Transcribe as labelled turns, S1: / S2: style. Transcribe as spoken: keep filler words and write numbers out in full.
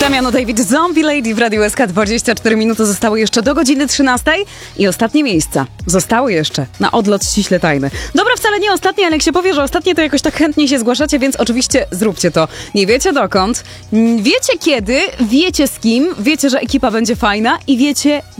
S1: Damiano David, Zombie Lady w Radiu S K. dwadzieścia cztery minuty zostały jeszcze do godziny trzynastej i ostatnie miejsca zostały jeszcze na odlot ściśle tajny. Dobra, wcale nie ostatnie, ale jak się powie, że ostatnie, to jakoś tak chętnie się zgłaszacie, więc oczywiście zróbcie to. Nie wiecie dokąd, wiecie kiedy, wiecie z kim, wiecie, że ekipa będzie fajna i wiecie